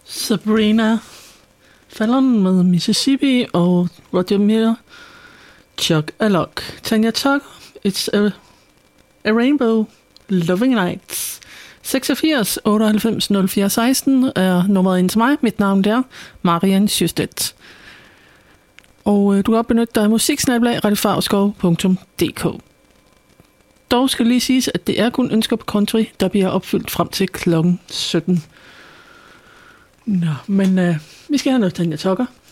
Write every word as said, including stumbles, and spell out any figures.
Sabrina Fallon med Mississippi og Roger Miller, Chuck a Lock. Tanya Tucker, It's a, a Rainbow, Loving Nights. seksogfirs otteoghalvfems nul fire seksten er nummeret ind til mig. Mit navn er Marian Sjøstedt. Og øh, du kan også benytte dig af musiksnablag radiofarskov punktum d k. Dog skal lige siges, at det er kun ønsker på country, der bliver opfyldt frem til klokken sytten. Nå, men øh, vi skal have noget Tanya Tucker.